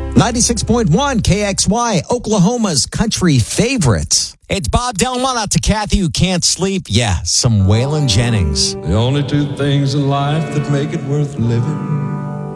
96.1 KXY, Oklahoma's country favorites. It's Bob Delmont out to Kathy who can't sleep. Yeah, some Waylon Jennings. The only two things in life that make it worth living